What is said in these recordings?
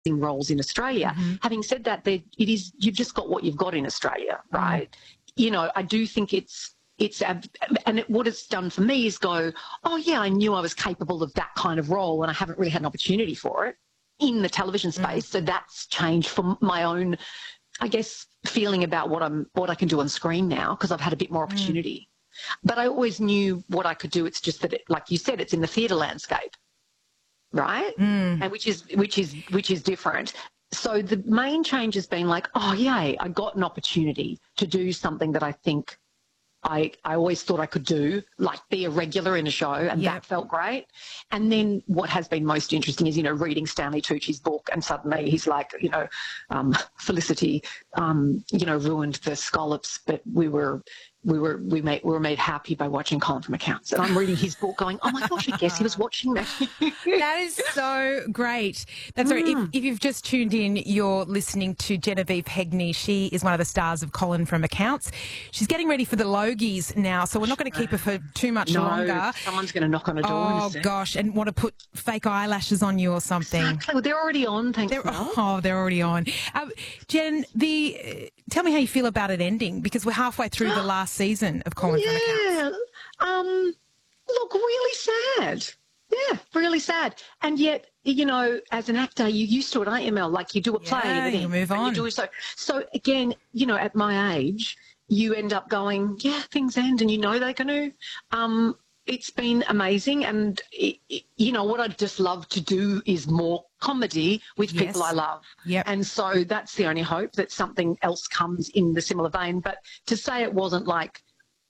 roles in Australia. Having said that, you've just got what you've got in Australia, right? You know, I do think what it's done for me is go, oh yeah, I knew I was capable of that kind of role, and I haven't really had an opportunity for it in the television space. So that's changed for my own, I guess, feeling about what I can do on screen now, because I've had a bit more opportunity. But I always knew what I could do. It's just that, like you said, it's in the theatre landscape, right? And which is different. So the main change has been like, oh yay, I got an opportunity to do something that I think I always thought I could do, like be a regular in a show, and that felt great. And then what has been most interesting is, you know, reading Stanley Tucci's book, and suddenly he's like, you know, Felicity, you know, ruined the scallops, but we were made happy by watching Colin from Accounts. And I'm reading his book going, oh my gosh, I guess he was watching me. That is so great. That's right. If you've just tuned in, you're listening to Genevieve Hegney. She is one of the stars of Colin from Accounts. She's getting ready for the Logies now, so we're not going to keep her for too much longer. Someone's going to knock on a door. Oh, gosh, and want to put fake eyelashes on you or something. Exactly. Well, they're already on, thanks. They're already on. Jen, tell me how you feel about it ending, because we're halfway through the last season of Colin from Accounts. Look, really sad. Yeah, really sad. And yet, you know, as an actor, you're used to it, aren't you, Mel? Like, you do a play and you move on. You do so again, you know, at my age, you end up going, yeah, things end, and you know they're going to. It's been amazing, and you know what I'd just love to do is more comedy with people I love. And so that's the only hope, that something else comes in the similar vein. But to say it wasn't like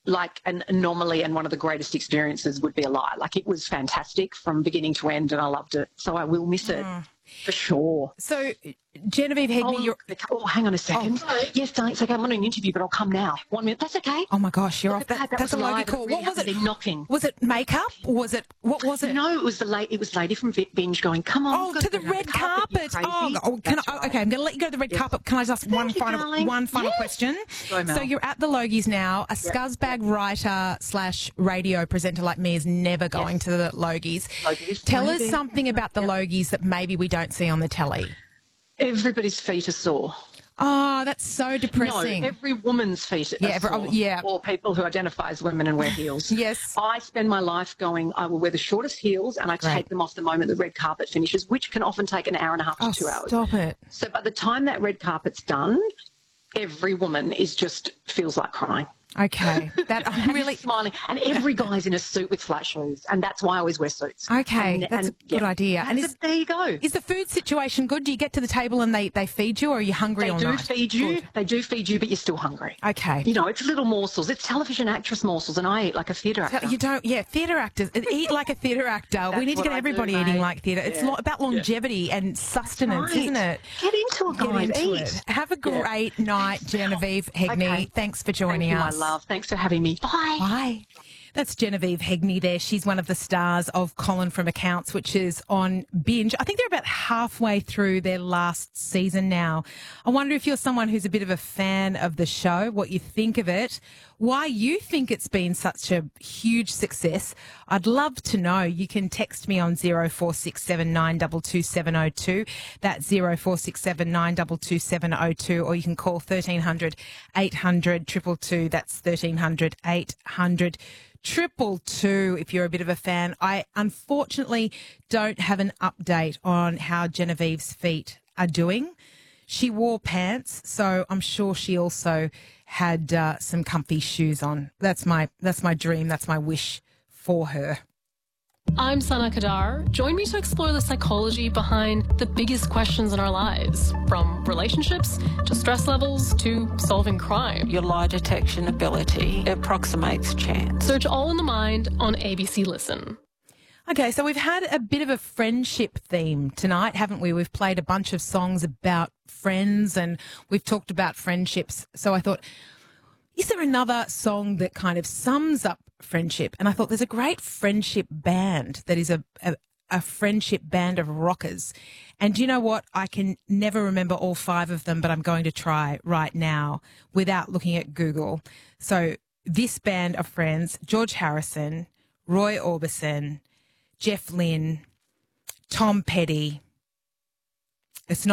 an anomaly and one of the greatest experiences would be a lie. Like, it was fantastic from beginning to end, and I loved it. So I will miss it for sure. So Genevieve Hegney, hang on a second. Yes, darling, it's okay. I'm on an interview, but I'll come now. 1 minute. That's okay. Oh my gosh, you're off. That's a Logie call. Really, what was it? Knocking. Was it makeup? Or was it? What was it? No, it was lady from Binge going, come on. Oh, to the red carpet. Okay, I'm going to let you go to the red carpet. Can I just ask one final question? So you're at the Logies now. A scuzzbag writer / radio presenter like me is never going to the Logies. Tell us something about the Logies that maybe we don't see on the telly. Everybody's feet are sore. Oh, that's so depressing. No, every woman's feet are sore. Or people who identify as women and wear heels. Yes. I spend my life going, I will wear the shortest heels, and I take them off the moment the red carpet finishes, which can often take an hour and a half to 2 hours. Stop it. So by the time that red carpet's done, every woman feels like crying. Okay, that I'm really smiling, and every guy's in a suit with flat shoes, and that's why I always wear suits. Okay, that's a good idea. And there you go. Is the food situation good? Do you get to the table and they feed you, or are you hungry all night? They do feed you, but you're still hungry. Okay, you know, it's little morsels. It's television actress morsels, and I eat like a theatre actor. You don't, theatre actors eat like a theatre actor. We need to get everybody eating like theatre. It's about longevity and sustenance, isn't it? Get into it, guys. Eat. Have a great night, Genevieve Hegney. Okay. Thanks for joining us. Love. Thanks for having me. Bye. Bye. That's Genevieve Hegney there. She's one of the stars of Colin from Accounts, which is on Binge. I think they're about halfway through their last season now. I wonder if you're someone who's a bit of a fan of the show, what you think of it, why you think it's been such a huge success. I'd love to know. You can text me on 0467 922 702. That's 0467 922 702, or you can call 1300 800 222. That's 1300 800 222 if you're a bit of a fan. I unfortunately don't have an update on how Genevieve's feet are doing. She wore pants, so I'm sure she also had some comfy shoes on. That's my dream. That's my wish for her. I'm Sana Kadar. Join me to explore the psychology behind the biggest questions in our lives, from relationships to stress levels to solving crime. Your lie detection ability approximates chance. Search All in the Mind on ABC Listen. Okay, so we've had a bit of a friendship theme tonight, haven't we? We've played a bunch of songs about friends and we've talked about friendships. So I thought, is there another song that kind of sums up friendship? And I thought there's a great friendship band that is a friendship band of rockers. And do you know what? I can never remember all 5 of them, but I'm going to try right now without looking at Google. So this band of friends, George Harrison, Roy Orbison, Jeff Lynne, Tom Petty, It's not